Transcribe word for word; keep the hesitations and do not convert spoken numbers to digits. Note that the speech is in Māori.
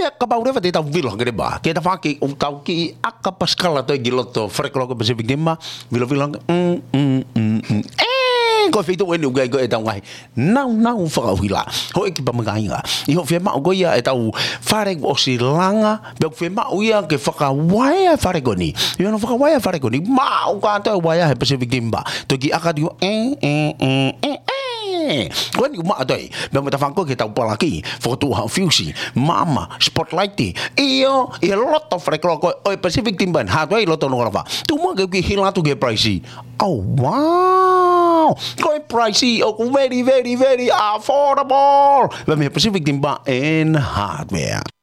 pek ka baure te tau vilo gede ba ke ta faki o tau ki aka paskala to giloto freklo ko Pacific Dimba vilo vilo mm mm eh ko fitu wen ugai go e tau ngai nau nau fa wila ho e ki pa mangai nga i ho fe ma go ia e tau fare o silanga be fe ma uia ke faka waya fare go ni yo no faka waya fare go ni ma o ka ta waya he Pacific Dimba to ki aka di eh eh eh Kau ni mak tu, bang mata fangko kita upah lagi, foto hang fusi, mama, spotlight ti, iyo, iyo lot of reklo kau, oh Pacific Timban, hatu ay lot of nukar apa, tu mak kau hilang tu kau pricey, oh wow, kau pricey, oh very very very affordable, bang Pacific Timban in hardware.